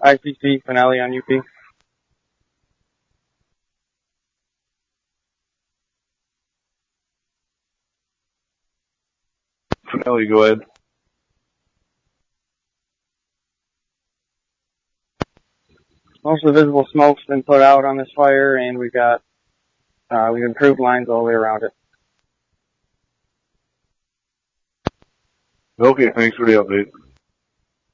ICC finale on UP. Finale, go ahead. Most of the visible smoke's been put out on this fire, and we've improved lines all the way around it. Okay, thanks for the update.